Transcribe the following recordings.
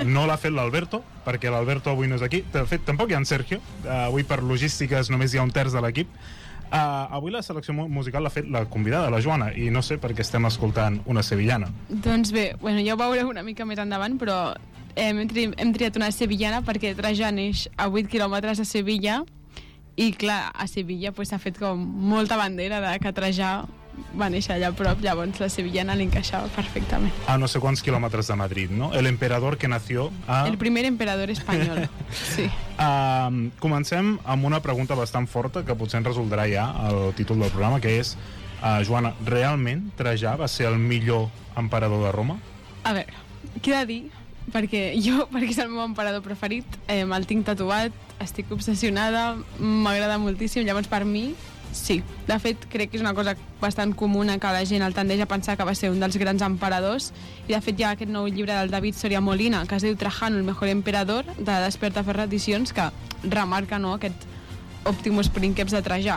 No l'ha fet l'Alberto, perquè l'Alberto avui no és aquí. De fet, tampoc hi ha en Sergio. Avui per logístiques només hi ha un terç de l'equip. Avui la selecció musical l'ha fet la convidada, la Joana, i no sé per què estem escoltant una sevillana. Doncs bé, ja ho veureu una mica més endavant, però hem triat una sevillana perquè Trajà neix a 8 quilòmetres de Sevilla i clar, a Sevilla s'ha fet com molta bandera de que Trajà va néixer allà a prop, llavors la sevillana l'encaixava perfectament. A no sé quants quilòmetres de Madrid, no? El emperador que nació a... El primer emperador espanyol, sí. Comencem amb una pregunta bastant forta que potser ens resoldrà ja el títol del programa, que és, Joana, realment Trajà va ser el millor emperador de Roma? A veure, què he de dir? Perquè és el meu emperador preferit, el tinc tatuat, estic obsessionada, m'agrada moltíssim, llavors per mi sí. De fet, crec que és una cosa bastant comuna que la gent el tendeix a pensar que va ser un dels grans emperadors, i de fet hi ha aquest nou llibre del David Soria Molina que es diu Trajano, el mejor emperador, de Desperta Ferrer Edicions, que remarca aquest Optimus Princeps de Trajà.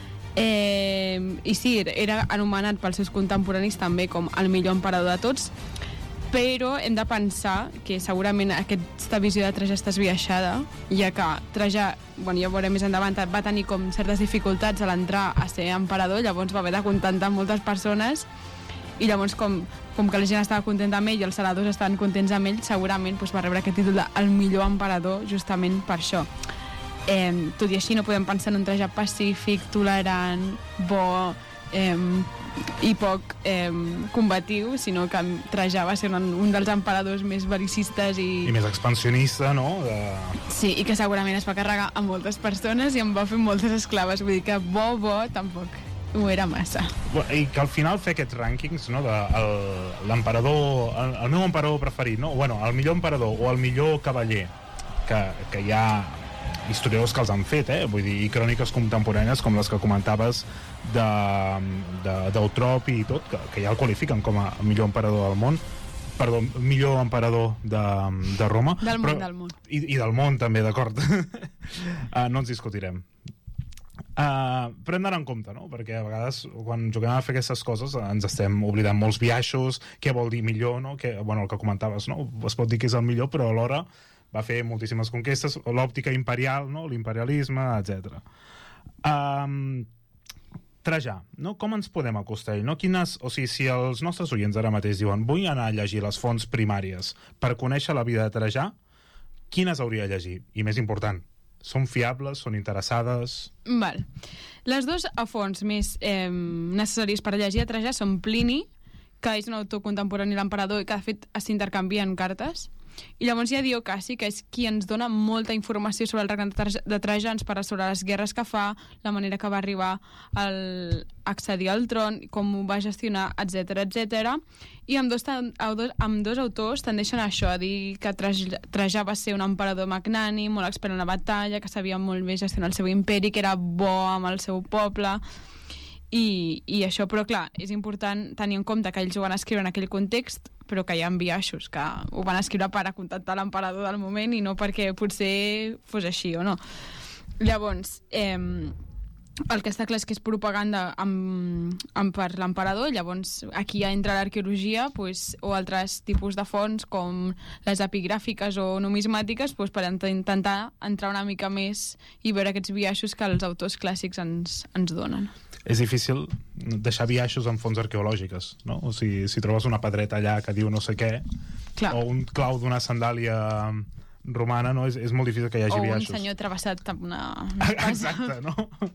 I sí, era anomenat pels seus contemporanis també com el millor emperador de tots, però hem de pensar que segurament aquesta visió de Trajà està esbiaixada, ja que Trajà, ja ho veurem més endavant, va tenir com certes dificultats a l'entrar a ser emperador, llavors va haver de contentar moltes persones, i llavors com que la gent estava contenta amb ell i els senadors estaven contents amb ell, segurament va rebre aquest títol de el millor emperador justament per això. Tot i així no podem pensar en un Trajà pacífic, tolerant, bo, i poc combatiu, sinó que Trajà va ser un dels emperadors més bel·licistes i més expansionista, no? Sí, i que segurament es va carregar a moltes persones i en va fer moltes esclaves, vull dir que bo tampoc ho era massa. I que al final fer aquests rànquings, no, de l'emperador, el meu emperador preferit, no? El millor emperador o el millor cavaller, que hi ha historiadors que els han fet, vull dir, i cròniques contemporànies com les que comentaves d'Eutrop i tot, que ja el qualifiquen com a millor emperador del món, perdó, millor emperador de Roma. Del món. I del món també, d'acord. No ens discutirem. Però hem d'anar en compte, no? Perquè a vegades quan juguem a fer aquestes coses ens estem oblidant molts biaixos, què vol dir millor, no? El que comentaves, no? Es pot dir que és el millor, però alhora va fer moltíssimes conquestes, l'òptica imperial, no? L'imperialisme, etc. Trajà, no? Com ens podem acostar a ell? No? Si els nostres oients ara mateix diuen vull anar a llegir les fonts primàries per conèixer la vida de Trajà, quines hauria de llegir? I més important, són fiables, són interessades? Val. Les dues fonts més necessàries per llegir a Trajà són Plini, que és un autor contemporani de l'emperador i que de fet s'intercanvien cartes, i llavors hi ha Dio Cassi, que és qui ens dona molta informació sobre el regne de Trajà, ens parla sobre les guerres que fa, la manera que va arribar a accedir al tron, com ho va gestionar, etc. I ambdós autors tendeixen a això, a dir que Trajà va ser un emperador magnànim, molt expert en la batalla, que sabia molt bé gestionar el seu imperi, que era bo amb el seu poble, i això, però clar, és important tenir en compte que ells ho van escriure en aquell context, però que hi ha biaixos que ho van escriure per acontentar l'emperador del moment i no perquè potser fos així o no. Llavors, el que està clar és que és propaganda per l'emperador, llavors aquí entra l'arqueologia o altres tipus de fonts com les epigràfiques o numismàtiques per intentar entrar una mica més i veure aquests biaixos que els autors clàssics ens donen. És difícil deixar biaixos en fonts arqueològiques, no? O sigui, si trobes una pedreta allà que diu no sé què, clar, o un clau d'una sandàlia romana, no? És molt difícil que hi hagi biaixos. O un senyor travessat amb una... Exacte, no?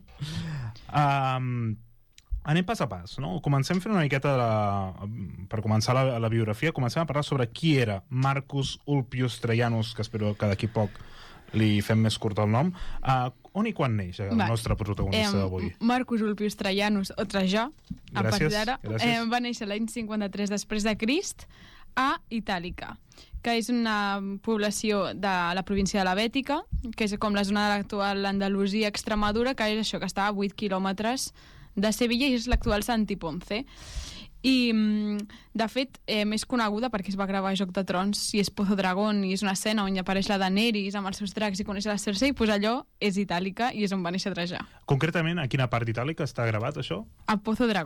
Anem pas a pas, no? Comencem fent una miqueta per començar la biografia, comencem a parlar sobre qui era Marcus Ulpius Traianus, que espero que d'aquí poc li fem més curt el nom. On i quan neix el nostre protagonista d'avui? Marcus Ulpius Traianus, o Trajà, a partir d'ara, va néixer l'any 53 després de Crist a Itàlica, que és una població de la província de la Bètica, que és com la zona de l'actual Andalusia, Extremadura, que és això, que està a 8 quilòmetres de Sevilla i és l'actual Santi Ponce. I, de fet, més coneguda perquè es va gravar Joc de Trons i és Pozo Dragón i és una escena on hi apareix la Daenerys amb els seus dracs i coneix la Cersei, doncs allò és Itàlica i és on va néixer Trajà. Concretament, a quina part d'Itàlica està gravat això? A Pozo Dragón.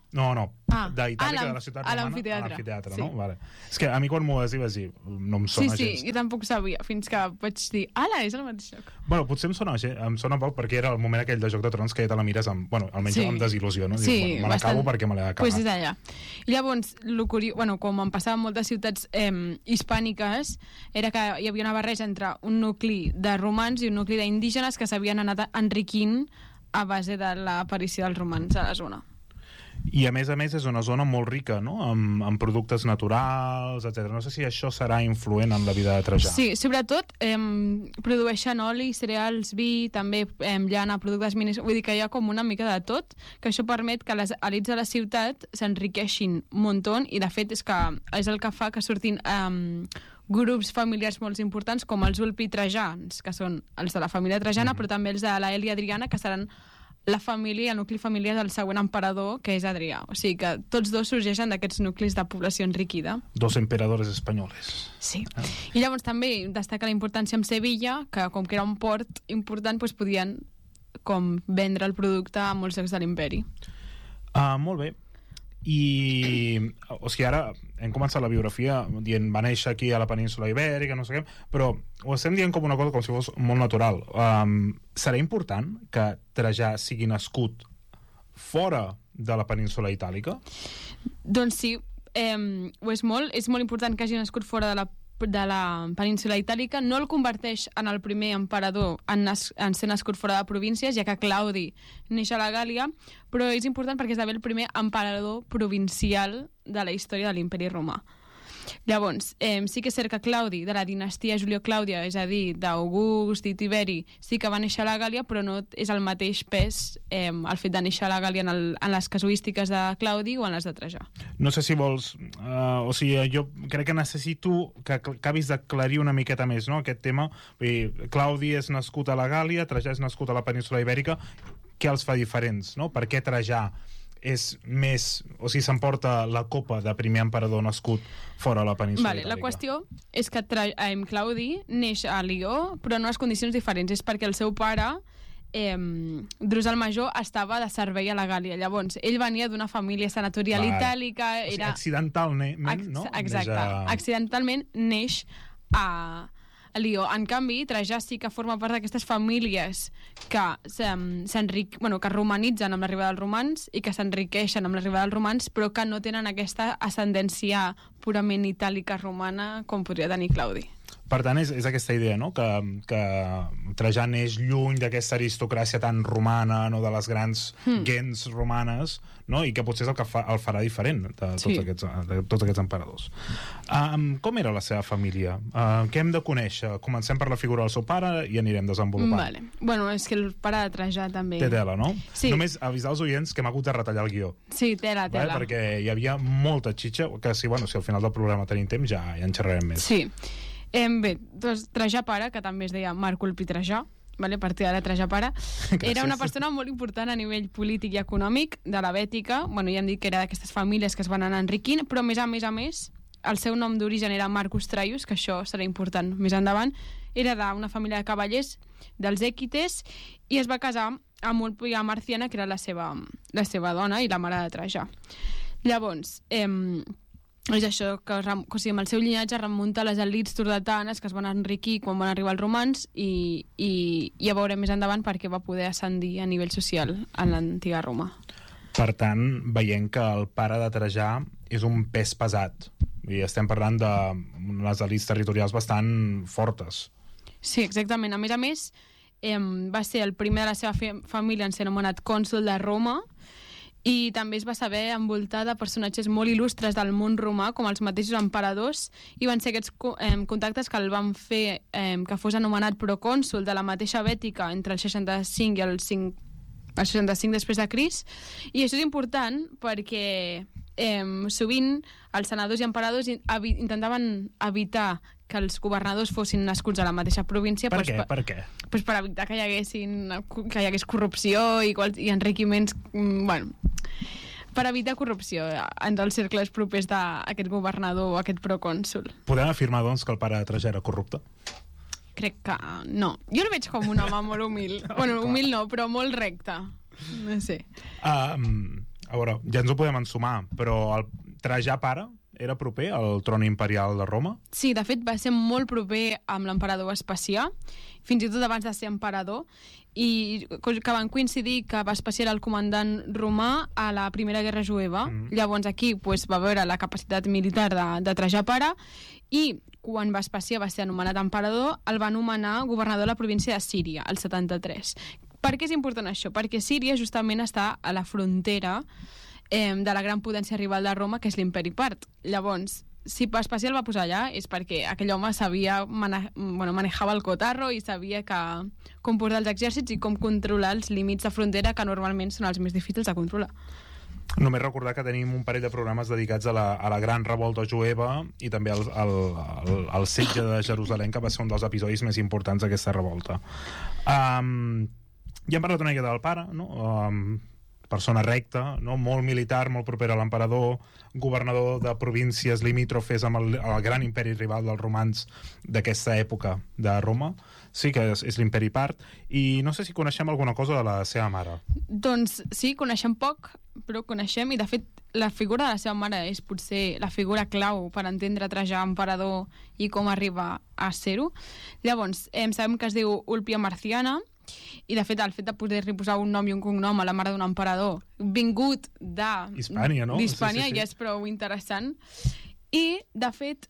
No, Ah, d'Itàlica, de la ciutat a romana, l'amfiteatre. a l'amfiteatre, Sí. no? Vale. És que a mi quan m'ho vas dir vaig dir, no em sona gens. Sí, jo tampoc sabia, fins que vaig dir, ala, és el mateix lloc. Bueno, potser em sona poc perquè era el moment aquell de Joc de Trons que ja te la mires amb, bueno, almenys Sí. amb desil·lusió, no? Sí, Dius, bueno, me l'acabo perquè me l'he d'acabar. Pues és allà. I llavors, com em passava en moltes ciutats hispàniques, era que hi havia una barreja entre un nucli de romans i un nucli d'indígenes que s'havien anat enriquint a base de l'aparició dels romans a la zona. I a més és una zona molt rica, no? Amb productes naturals, etc. No sé si això serà influent en la vida de Trajà. Sí, sobretot produeixen oli, cereals, vi, també llana, productes minis, vull dir que hi ha com una mica de tot, que això permet que les elits de la ciutat s'enriqueixin un muntó, i de fet és el que fa que surtin grups familiars molt importants com els ulpitrajans, que són els de la família trajana, però també els de la Èlia Adriana, que seran la família, el nucli familiar del següent emperador, que és Adrià. O sigui que tots dos sorgeixen d'aquests nuclis de població enriquida. Dos emperadores espanyoles. Sí. I llavors també destaca la importància amb Sevilla, que com que era un port important, doncs podien com vendre el producte a molts llocs de l'imperi. Molt bé. I o sigui, ara hem començat la biografia dient va néixer aquí a la península Ibèrica, no sé què, però ho estem dient com una cosa com si fos molt natural. Serà important que Trajà sigui nascut fora de la península itàlica? Doncs sí, ho és molt important que hagi nascut fora de la península itàlica. No el converteix en el primer emperador en ser nascut fora de províncies, ja que Claudi neix a la Gàl·lia, però és important perquè esdevé el primer emperador provincial de la història de l'imperi romà. Llavors, sí que és cert que Claudi, de la dinastia Julio-Clàudia, és a dir, d'August i Tiberi, sí que va néixer a la Gàl·lia, però no és el mateix pes el fet de néixer a la Gàl·lia en les casuístiques de Claudi o en les de Trajà. No sé si vols... o sigui, jo crec que necessito que acabis d'aclarir una miqueta més, no?, aquest tema. Vull dir, Claudi és nascut a la Gàl·lia, Trajà és nascut a la península Ibèrica. Què els fa diferents, no? Per què Trajà és més... O sigui, s'emporta la copa de primer emperador nascut fora de la península itàlica? La qüestió és que Claudi neix a Lió, però en unes condicions diferents. És perquè el seu pare, Drus el Major, estava de servei a la Gàl·lia. Llavors, ell venia d'una família senatorial itàlica... O sigui, accidentalment, no? Exacte. Accidentalment neix a Lió. En canvi, Trajà sí que forma part d'aquestes famílies que que romanitzen amb l'arribada dels romans i que s'enriqueixen amb l'arribada dels romans, però que no tenen aquesta ascendència purament itàlica romana com podria tenir Claudi. Per tant, és aquesta idea, no?, que Trajà neix lluny d'aquesta aristocràcia tan romana, no?, de les grans gens romanes, no?, i que potser és el que el farà diferent de tots aquests emperadors. Com era la seva família? Què hem de conèixer? Comencem per la figura del seu pare i anirem desenvolupant. Vale. Bueno, és que el pare de Trajà també... Té tela, no? Sí. Només avisar els oients que m'ha hagut de retallar el guió. Sí, tela. Perquè hi havia molta xitxa, que si al final del programa tenim temps ja en xerrarem més. Sí. Bé, doncs Trajà pare, que també es deia Marc Ulpi Trajà, a partir d'ara Trajà pare, era una persona molt important a nivell polític i econòmic de la Bètica. Ja hem dit que era d'aquestes famílies que es van anar enriquint, però a més, el seu nom d'origen era Marcus Traius, que això serà important més endavant. Era d'una família de cavallers dels Èquites i es va casar amb Ulpia Marciana, que era la seva dona i la mare de Trajà. Llavors, és això, que amb el seu llinatge remunta a les elits turdetanes que es van enriquir quan van arribar els romans i ja veurem més endavant perquè va poder ascendir a nivell social en l'antiga Roma. Per tant, veiem que el pare de Trajà és un pes pesat i estem parlant de les elits territorials bastant fortes. Sí, exactament. A més, va ser el primer de la seva família en ser anomenat cònsol de Roma i també es va saber envoltar de personatges molt il·lustres del món romà, com els mateixos emperadors, i van ser aquests contactes que el van fer que fos anomenat procònsol de la mateixa Bètica entre el 65 i el 65 després de Crist. I això és important perquè sovint els senadors i emperadors intentaven evitar que els governadors fossin nascuts a la mateixa província. Per què? Per evitar que hi hagués corrupció i enriquiments... per evitar corrupció entre els cercles propers d'aquest governador o aquest procònsol. Podem afirmar, doncs, que el pare de Trajà era corrupte? Crec que no. Jo el veig com un home molt humil. Humil no, però molt recte. No sé. A veure, ja ens ho podem ensumar, però el Trajà pare era proper al tron imperial de Roma? Sí, de fet va ser molt proper amb l'emperador Vespasià, fins i tot abans de ser emperador, i que van coincidir que Vespasià era el comandant romà a la Primera Guerra Jueva. Llavors aquí va veure la capacitat militar de Trajà pare, i quan Vespasià va ser anomenat emperador, el va nomenar governador de la província de Síria, el 73. Per què és important això? Perquè Síria justament està a la frontera de la gran potència rival de Roma, que és l'imperi part. Llavors, si Vespasià el va posar allà és perquè aquell home sabia, manejava el cotarro i sabia com portar els exèrcits i com controlar els límits de frontera, que normalment són els més difícils de controlar. Només recordar que tenim un parell de programes dedicats a la gran revolta jueva i també al setge de Jerusalem, que va ser un dels episodis més importants d'aquesta revolta. Ja hem parlat una mica del pare, no? Persona recta, no? Molt militar, molt propera a l'emperador, governador de províncies limítrofes amb el gran imperi rival dels romans d'aquesta època de Roma. Sí que és l'imperi part. I no sé si coneixem alguna cosa de la seva mare. Doncs sí, coneixem poc, però coneixem, i de fet la figura de la seva mare és potser la figura clau per entendre Trajà emperador i com arriba a ser-ho. Llavors, sabem que es diu Ulpia Marciana, i de fet el fet de poder-li posar un nom i un cognom a la mare d'un emperador vingut d'Hispània, no? d'Hispània, sí. Ja és prou interessant. I de fet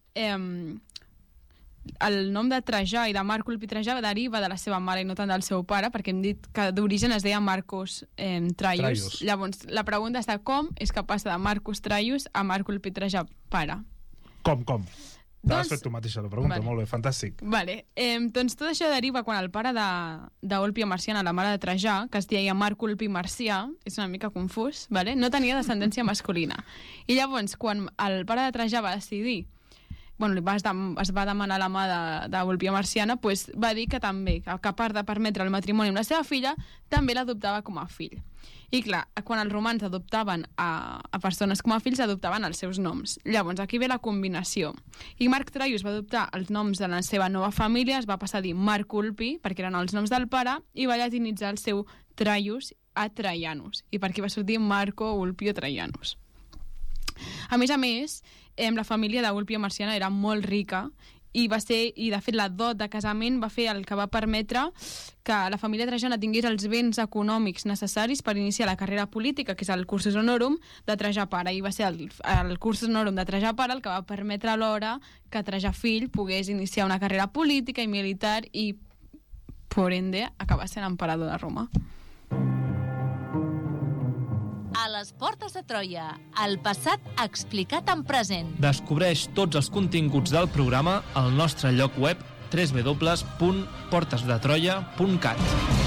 el nom de Trajà i de Marc Ulpi Trajà deriva de la seva mare i no tant del seu pare, perquè hem dit que d'origen es deia Marcus Traius. Llavors la pregunta està com és que passa de Marcus Traius a Marc Ulpi Trajà pare. Com? T'has fet tu mateixa la pregunta, vale. Molt bé, fantàstic. Vale. Doncs tot això deriva quan el pare d'Ulpia Marciana, la mare de Trajà, que es deia Marc Ulpi Marcià, és una mica confús, vale? No tenia descendència masculina. I llavors, quan el pare de Trajà va decidir, es va demanar la mà d'Ulpia Marciana, va dir que també, que a part de permetre el matrimoni amb la seva filla, també l'adoptava com a fill. I clar, quan els romans adoptaven a persones com a fills, adoptaven els seus noms. Llavors, aquí ve la combinació. I Marc Traius va adoptar els noms de la seva nova família, es va passar a dir Marc Ulpi, perquè eren els noms del pare, i va llatinitzar el seu Traius a Traianus. I per aquí va sortir Marco Ulpio Traianus. A més, la família d'Ulpia Marciana era molt rica, i de fet la dot de casament va fer el que va permetre que la família trajana tingués els béns econòmics necessaris per iniciar la carrera política, que és el cursus honorum de Trajà pare, i va ser el cursus honorum de Trajà pare el que va permetre alhora que Trajà fill pogués iniciar una carrera política i militar i, por ende, acabar sent emperador de Roma. A les portes de Troia, el passat explicat en present. Descobreix tots els continguts del programa al nostre lloc web www.portesdetroia.cat.